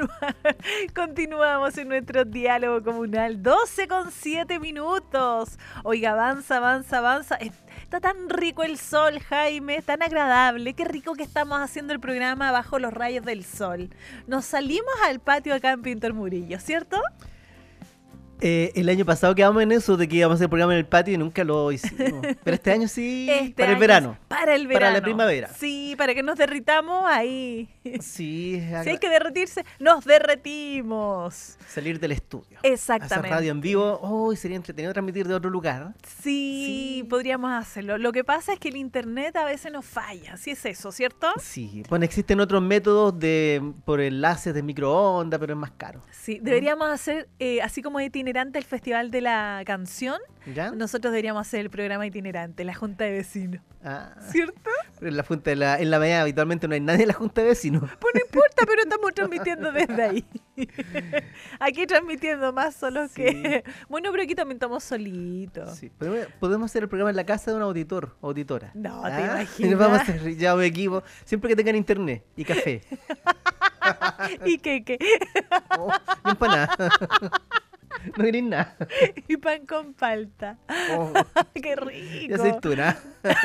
Continuamos en nuestro diálogo comunal. 12:07. Oiga, avanza. Está tan rico el sol, Jaime, tan agradable. Qué rico que estamos haciendo el programa bajo los rayos del sol. Nos salimos al patio acá en Pintor Murillo, ¿cierto? El año pasado quedamos en eso de que íbamos a hacer el programa en el patio y nunca lo hicimos. Pero este año sí, el verano. Para el verano. Para la primavera. Sí, para que nos derritamos ahí. Sí, si hay que derretirse, nos derretimos. Salir del estudio. Exactamente. Hacer radio en vivo, sería entretenido transmitir de otro lugar. Sí, podríamos hacerlo. Lo que pasa es que el internet a veces nos falla, sí es eso, ¿cierto? Sí, bueno, existen otros métodos por enlaces de microondas, pero es más caro. Sí, deberíamos hacer, así como itinerante el Festival de la Canción, ¿ya? Nosotros deberíamos hacer el programa itinerante, la Junta de Vecinos. ¿Cierto? Pero en la mañana habitualmente no hay nadie en la Junta de Vecinos. Pues no importa, pero estamos transmitiendo desde ahí. Aquí transmitiendo más solos que... Bueno, pero aquí también estamos solitos. Sí. Podemos hacer el programa en la casa de un auditora. No, te imaginas. Vamos a hacer ya un equipo, siempre que tengan internet y café. ¿Y qué? Y empanada. No querés nada. Y pan con palta. ¡Qué rico! Y aceituna.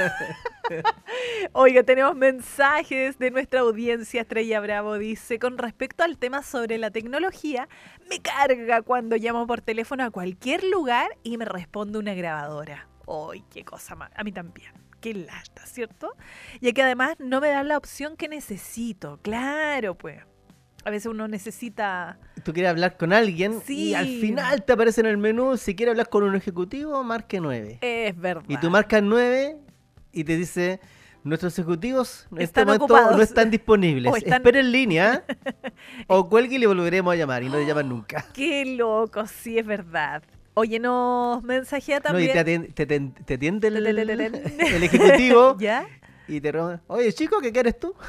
Oiga, tenemos mensajes de nuestra audiencia. Estrella Bravo dice, con respecto al tema sobre la tecnología, me carga cuando llamo por teléfono a cualquier lugar y me responde una grabadora. ¡Ay, qué cosa más! A mí también. Qué lata, ¿cierto? Y que además no me dan la opción que necesito. Claro, pues. A veces uno necesita... Tú quieres hablar con alguien y al final te aparece en el menú, si quieres hablar con un ejecutivo, marque 9. Es verdad. Y tú marcas 9 y te dice, nuestros ejecutivos en este están momento ocupados. no están disponibles. Espera en línea o cuelgue y le volveremos a llamar y no le llaman nunca. Qué loco, sí, es verdad. Oye, nos mensajea también... No, y te atiende el ejecutivo. ¿Ya? Y te roban. Oye, chico, ¿qué quieres tú?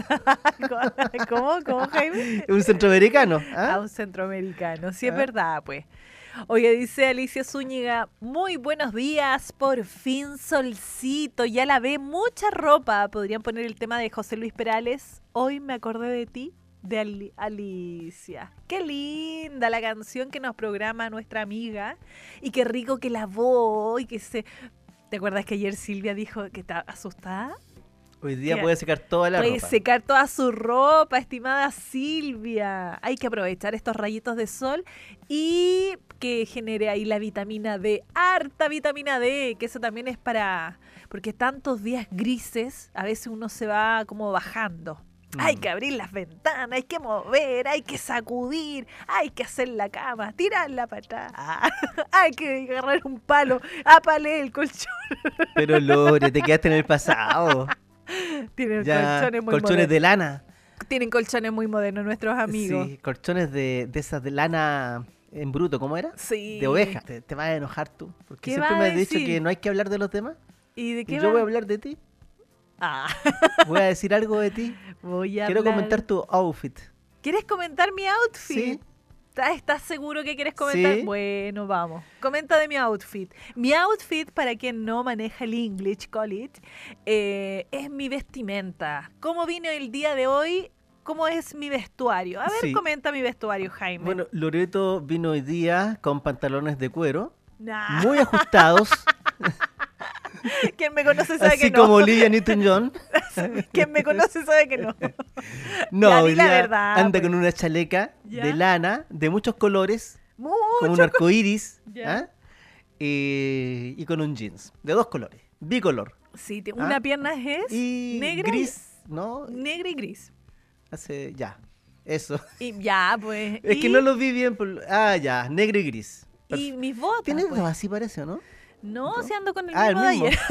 ¿Cómo, Jaime? Un centroamericano. Un centroamericano. Sí, es verdad, pues. Oye, dice Alicia Zúñiga, muy buenos días, por fin solcito, ya lavé mucha ropa. ¿Podrían poner el tema de José Luis Perales? Hoy me acordé de ti, de Alicia. Qué linda la canción que nos programa nuestra amiga. Y qué rico que lavó y que se... ¿Te acuerdas que ayer Silvia dijo que estaba asustada? Hoy día puede secar toda la ropa. Puede secar toda su ropa, estimada Silvia. Hay que aprovechar estos rayitos de sol y que genere ahí la vitamina D, harta vitamina D, que eso también es para... Porque tantos días grises, a veces uno se va como bajando. Hay que abrir las ventanas, hay que mover, hay que sacudir, hay que hacer la cama, tirarla para atrás. Hay que agarrar un palo, apalé el colchón. Pero Lore, te quedaste en el pasado. Tienen colchones muy colchones de lana. Tienen colchones muy modernos nuestros amigos. Sí, colchones de esas de lana en bruto, ¿cómo era? Sí. De oveja. Te vas a enojar tú. Porque ¿Qué siempre va me a has dicho decir? que no hay que hablar de los demás. ¿Y de qué yo voy a hablar de ti. Voy a decir algo de ti. Quiero comentar tu outfit. ¿Quieres comentar mi outfit? Sí. ¿Estás seguro que quieres comentar? Sí. Bueno, vamos. Comenta de mi outfit. Mi outfit, para quien no maneja el English College, es mi vestimenta. ¿Cómo vine el día de hoy? ¿Cómo es mi vestuario? A ver, comenta mi vestuario, Jaime. Bueno, Loreto vino hoy día con pantalones de cuero, Nah. muy ajustados. Quien me conoce sabe que no. Así como Olivia Newton-John. Quien me conoce sabe que no. No, Ya, hoy di la día verdad, anda pues. con una chaleca ¿Ya? de lana, de muchos colores, con un arco iris, Ya. y con un jeans, de 2 colores, bicolor. Sí, una pierna es Y negra gris, ¿no? negra y gris. Eso. Y ya, pues. Es que no lo vi bien. Ya, negro y gris. Y mis botas. ¿Tienes pues. dos así parece, o no? No, si ando con el el mismo de mismo. ayer.